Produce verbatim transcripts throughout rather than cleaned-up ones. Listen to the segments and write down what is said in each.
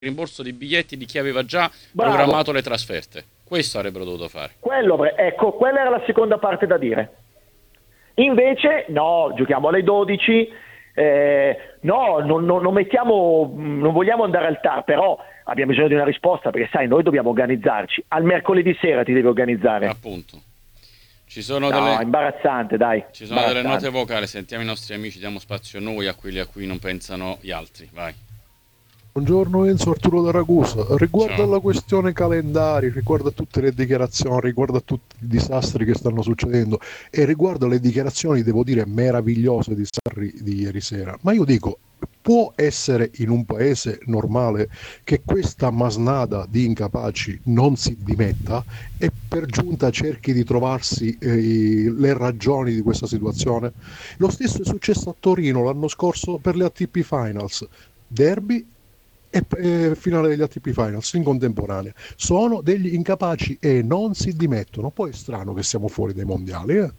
rimborso di biglietti di chi aveva già Bravo. programmato le trasferte. Questo avrebbero dovuto fare. Quello, avre- ecco, quella era la seconda parte da dire. Invece, no, giochiamo alle dodici, eh, no, non, non- non mettiamo, non vogliamo andare al T A R, però abbiamo bisogno di una risposta, perché sai, noi dobbiamo organizzarci. Al mercoledì sera ti devi organizzare. Appunto. Ci sono No, delle... imbarazzante, dai. Ci sono delle imbarazzante. note vocali, sentiamo i nostri amici, diamo spazio a noi, a quelli a cui non pensano gli altri. Vai. Buongiorno Enzo, Arturo da Ragusa. Riguardo Ciao. alla questione calendari, riguardo a tutte le dichiarazioni, riguardo a tutti i disastri che stanno succedendo e riguardo alle dichiarazioni, devo dire, meravigliose di Sarri di ieri sera, ma io dico, può essere in un paese normale che questa masnada di incapaci non si dimetta e per giunta cerchi di trovarsi eh, le ragioni di questa situazione? Lo stesso è successo a Torino l'anno scorso per le A T P Finals, derby e eh, finale degli A T P Finals in contemporanea. Sono degli incapaci e non si dimettono. Poi è strano che siamo fuori dai mondiali, eh?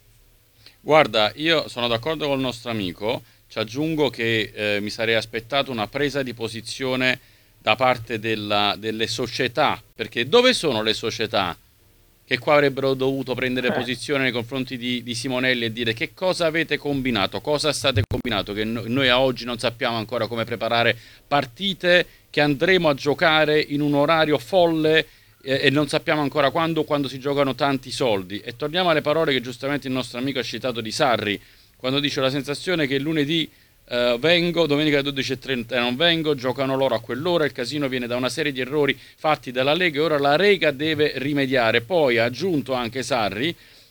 Guarda, io sono d'accordo col nostro amico, ci aggiungo che eh, mi sarei aspettato una presa di posizione da parte della- delle società, perché dove sono le società che qua avrebbero dovuto prendere Eh. posizione nei confronti di, di Simonelli e dire che cosa avete combinato, cosa state combinato, che no- noi a oggi non sappiamo ancora come preparare partite che andremo a giocare in un orario folle eh, e non sappiamo ancora quando, quando si giocano tanti soldi. E torniamo alle parole che giustamente il nostro amico ha citato di Sarri, quando dice la sensazione che lunedì eh, vengo, domenica alle dodici e trenta non vengo, giocano loro a quell'ora, il casino viene da una serie di errori fatti dalla Lega e ora la Lega deve rimediare. Poi ha aggiunto anche Sarri,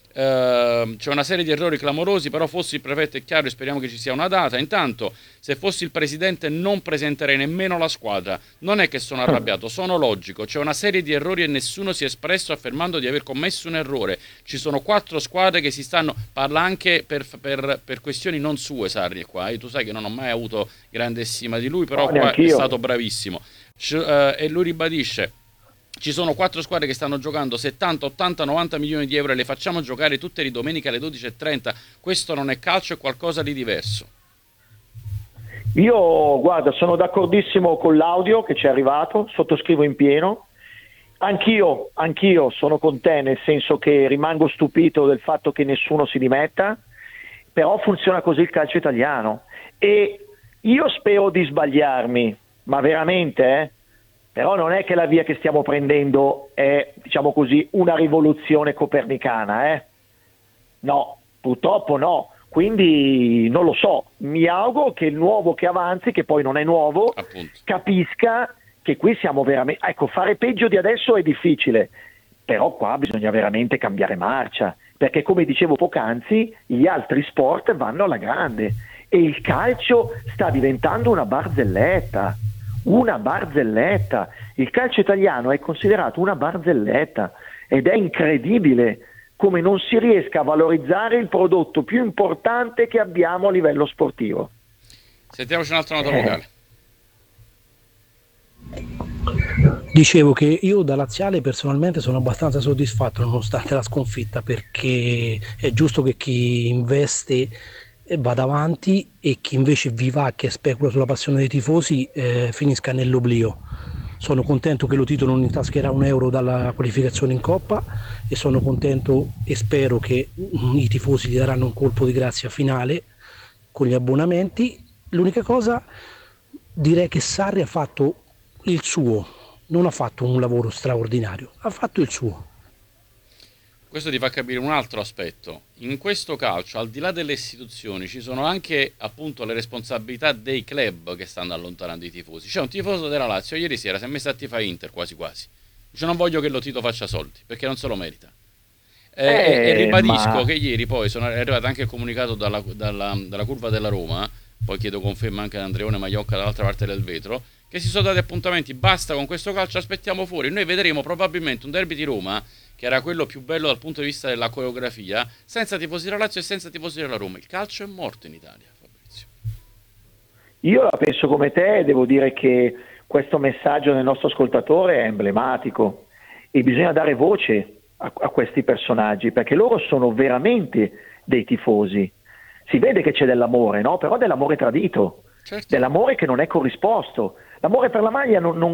ehm, c'è una serie di errori clamorosi, però fossi il prefetto è chiaro e speriamo che ci sia una data. Intanto, se fossi il presidente non presenterei nemmeno la squadra. Non è che sono arrabbiato, sono logico. C'è una serie di errori e nessuno si è espresso affermando di aver commesso un errore. Ci sono quattro squadre che si stanno... Parla anche per, per- per questioni non sue, Sarri, qua. E tu sai che non ho mai avuto grande stima di lui, però No, qua è neanch'io. stato bravissimo. Sci- eh, e lui ribadisce... Ci sono quattro squadre che stanno giocando settanta, ottanta, novanta milioni di euro e le facciamo giocare tutte le domeniche alle dodici e trenta. Questo non è calcio, è qualcosa di diverso. Io, guarda, sono d'accordissimo con l'audio che ci è arrivato, sottoscrivo in pieno. Anch'io, anch'io sono con te, nel senso che rimango stupito del fatto che nessuno si dimetta, però funziona così il calcio italiano. E io spero di sbagliarmi, ma veramente, eh? Però non è che la via che stiamo prendendo è, diciamo così, una rivoluzione copernicana, eh? No, purtroppo no. Quindi non lo so, mi auguro che il nuovo che avanzi, che poi non è nuovo, Appunto. capisca che qui siamo veramente... Ecco, fare peggio di adesso è difficile, però qua bisogna veramente cambiare marcia, perché come dicevo poc'anzi, gli altri sport vanno alla grande e il calcio sta diventando una barzelletta, una barzelletta. Il calcio italiano è considerato una barzelletta ed è incredibile come non si riesca a valorizzare il prodotto più importante che abbiamo a livello sportivo. Sentiamoci un'altra nota Eh. vocale. Dicevo che io da laziale personalmente sono abbastanza soddisfatto nonostante la sconfitta, perché è giusto che chi investe eh, vada avanti e chi invece vivacchia e specula sulla passione dei tifosi eh, finisca nell'oblio. Sono contento che lo Tito non intascherà un euro dalla qualificazione in Coppa e sono contento e spero che mm, i tifosi gli daranno un colpo di grazia finale con gli abbonamenti. L'unica cosa, direi che Sarri ha fatto il suo, non ha fatto un lavoro straordinario, ha fatto il suo. Questo ti fa capire un altro aspetto. In questo calcio, al di là delle istituzioni, ci sono anche appunto le responsabilità dei club che stanno allontanando i tifosi. C'è un tifoso della Lazio ieri sera si è messo a tifare Inter quasi quasi. Dice non voglio che lo Tito faccia soldi, perché non se lo merita. Eh, e, e Eh, ribadisco ma- che ieri poi sono, è arrivato anche il comunicato dalla, dalla- dalla curva della Roma, poi chiedo conferma anche ad Andreone Maiocca dall'altra parte del vetro, che si sono dati appuntamenti, basta con questo calcio, aspettiamo fuori. Noi vedremo probabilmente un derby di Roma, che era quello più bello dal punto di vista della coreografia, senza tifosi della Lazio e senza tifosi della Roma. Il calcio è morto in Italia, Fabrizio. Io la penso come te e devo dire che questo messaggio del nostro ascoltatore è emblematico e bisogna dare voce a, a questi personaggi perché loro sono veramente dei tifosi. Si vede che c'è dell'amore, no? Però dell'amore tradito, certo. dell'amore che non è corrisposto. L'amore per la maglia non, non,